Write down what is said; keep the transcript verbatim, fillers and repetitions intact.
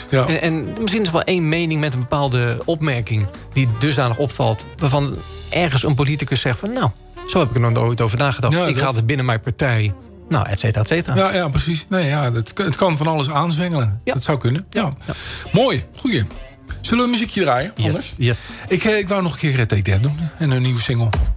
Ja. En, en misschien is er wel één mening met een bepaalde opmerking die dusdanig opvalt, waarvan ergens een politicus zegt van nou, zo heb ik er nog nooit over nagedacht. Ja, ik dat... ga het binnen mijn partij. Nou, et cetera, et cetera. Ja, ja, precies. Nee, ja, het, het kan van alles aanzwengelen. Ja. Dat zou kunnen. Ja. Ja. Mooi, goeie. Zullen we een muziekje draaien? Yes, Anders? yes. Ik, ik wou nog een keer Red Take That doen. En een nieuwe single.